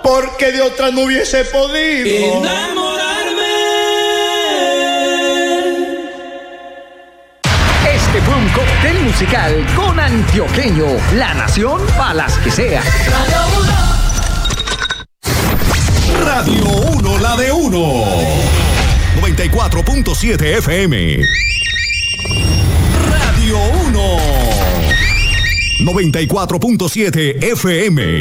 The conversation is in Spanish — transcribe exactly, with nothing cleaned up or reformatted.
porque de otra no hubiese podido enamorarme. Este fue un cóctel musical con Antioqueño, la nación para las que sea. Radio uno, la de uno. noventa y cuatro punto siete F M. Radio uno. noventa y cuatro punto siete F M.